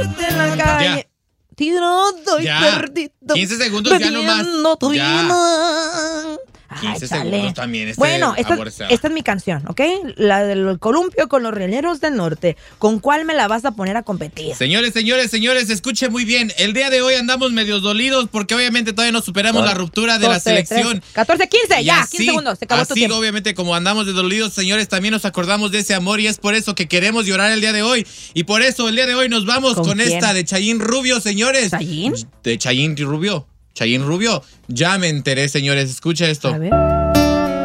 buscarte en la calle. Tirado y perdido. 15 segundos ya nomás. Tu Ya. vida. 15 chale. segundos también. Bueno, esta es mi canción, ¿ok? La del columpio con los rieleros del norte. ¿Con cuál me la vas a poner a competir? Señores, escuche muy bien. El día de hoy andamos medio dolidos porque obviamente todavía no superamos la ruptura de la 12, selección. 13, 14, 15, Y ya, así, 15 segundos, se acabó tu así, tiempo. obviamente, como andamos de dolidos, señores, también nos acordamos de ese amor y es por eso que queremos llorar el día de hoy. Y por eso el día de hoy nos vamos con quién? esta de Chayin Rubio, señores. ¿Chayin? De Chayin Rubio. Chayin Rubio. Ya me enteré, señores. Escucha esto. A ver.